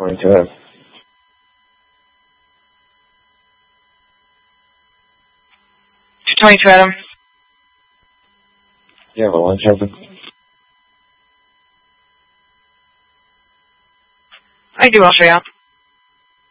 22 Adam. 22 Adam. You have a lunch open? I do, I'll show you out.